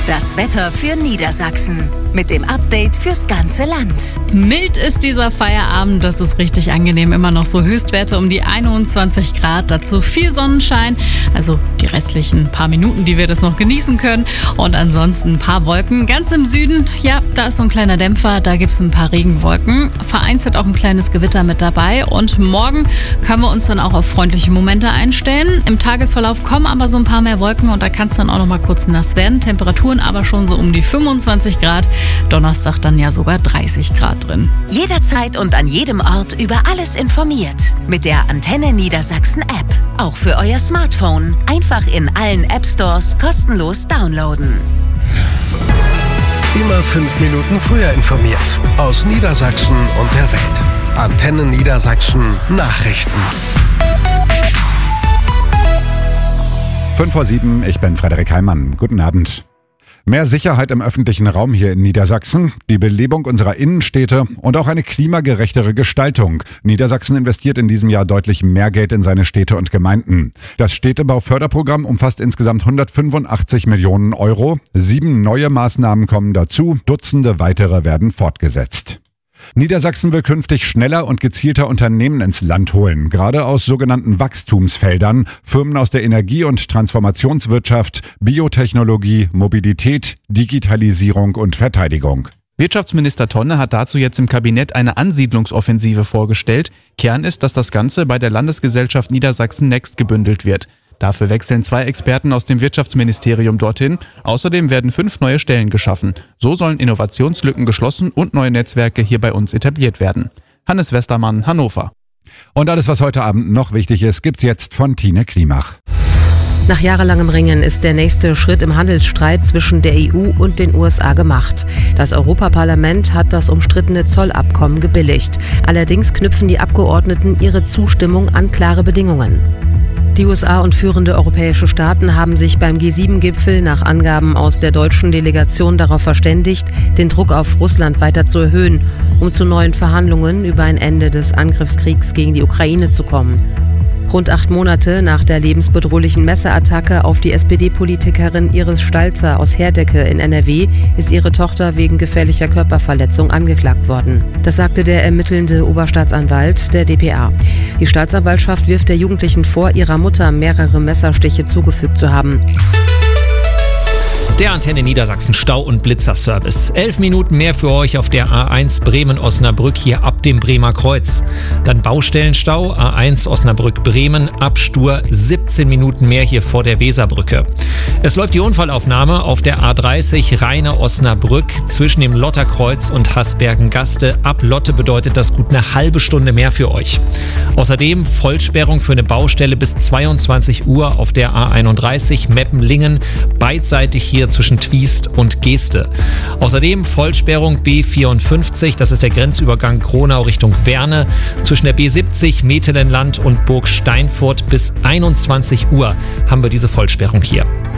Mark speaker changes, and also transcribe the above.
Speaker 1: Das Wetter für Niedersachsen mit dem Update fürs ganze Land.
Speaker 2: Mild ist dieser Feierabend, das ist richtig angenehm. Immer noch so Höchstwerte um die 21 Grad, dazu viel Sonnenschein. Also die restlichen paar Minuten, die wir das noch genießen können. Und ansonsten ein paar Wolken. Ganz im Süden, ja, da ist so ein kleiner Dämpfer, da gibt es ein paar Regenwolken. Vereinzelt auch ein kleines Gewitter mit dabei. Und morgen können wir uns dann auch auf freundliche Momente einstellen. Im Tagesverlauf kommen aber so ein paar mehr Wolken und da kann es dann auch noch mal kurz nass werden. Temperaturen aber schon so um die 25 Grad. Donnerstag dann ja sogar 30 Grad drin.
Speaker 1: Jederzeit und an jedem Ort über alles informiert. Mit der Antenne Niedersachsen App. Auch für euer Smartphone. Einfach in allen App-Stores kostenlos downloaden.
Speaker 3: Immer 5 Minuten früher informiert. Aus Niedersachsen und der Welt. Antenne Niedersachsen Nachrichten.
Speaker 4: 5:07, ich bin Frederik Heimann. Guten Abend. Mehr Sicherheit im öffentlichen Raum hier in Niedersachsen, die Belebung unserer Innenstädte und auch eine klimagerechtere Gestaltung. Niedersachsen investiert in diesem Jahr deutlich mehr Geld in seine Städte und Gemeinden. Das Städtebauförderprogramm umfasst insgesamt 185 Millionen Euro. 7 neue Maßnahmen kommen dazu, Dutzende weitere werden fortgesetzt. Niedersachsen will künftig schneller und gezielter Unternehmen ins Land holen, gerade aus sogenannten Wachstumsfeldern, Firmen aus der Energie- und Transformationswirtschaft, Biotechnologie, Mobilität, Digitalisierung und Verteidigung.
Speaker 5: Wirtschaftsminister Tonne hat dazu jetzt im Kabinett eine Ansiedlungsoffensive vorgestellt. Kern ist, dass das Ganze bei der Landesgesellschaft Niedersachsen Next gebündelt wird. Dafür wechseln 2 Experten aus dem Wirtschaftsministerium dorthin. Außerdem werden 5 neue Stellen geschaffen. So sollen Innovationslücken geschlossen und neue Netzwerke hier bei uns etabliert werden. Hannes Westermann, Hannover.
Speaker 4: Und alles, was heute Abend noch wichtig ist, gibt's jetzt von Tine Klimach.
Speaker 6: Nach jahrelangem Ringen ist der nächste Schritt im Handelsstreit zwischen der EU und den USA gemacht. Das Europaparlament hat das umstrittene Zollabkommen gebilligt. Allerdings knüpfen die Abgeordneten ihre Zustimmung an klare Bedingungen. Die USA und führende europäische Staaten haben sich beim G7-Gipfel nach Angaben aus der deutschen Delegation darauf verständigt, den Druck auf Russland weiter zu erhöhen, um zu neuen Verhandlungen über ein Ende des Angriffskriegs gegen die Ukraine zu kommen. Rund 8 Monate nach der lebensbedrohlichen Messerattacke auf die SPD-Politikerin Iris Stalzer aus Herdecke in NRW ist ihre Tochter wegen gefährlicher Körperverletzung angeklagt worden. Das sagte der ermittelnde Oberstaatsanwalt der dpa. Die Staatsanwaltschaft wirft der Jugendlichen vor, ihrer Mutter mehrere Messerstiche zugefügt zu haben.
Speaker 7: Der Antenne Niedersachsen Stau- und Blitzerservice. 11 Minuten mehr für euch auf der A1 Bremen-Osnabrück hier ab dem Bremer Kreuz. Dann Baustellenstau, A1 Osnabrück-Bremen, Abstur, 17 Minuten mehr hier vor der Weserbrücke. Es läuft die Unfallaufnahme auf der A30 Rheine-Osnabrück zwischen dem Lotterkreuz und Hasbergen-Gaste. Ab Lotte bedeutet das gut eine halbe Stunde mehr für euch. Außerdem Vollsperrung für eine Baustelle bis 22 Uhr auf der A31 Meppen-Lingen, beidseitig hier zwischen Twiest und Geeste. Außerdem Vollsperrung B54, das ist der Grenzübergang Gronau Richtung Werne, zwischen der B70 Metelenland und Burg Steinfurt bis 21 Uhr haben wir diese Vollsperrung hier.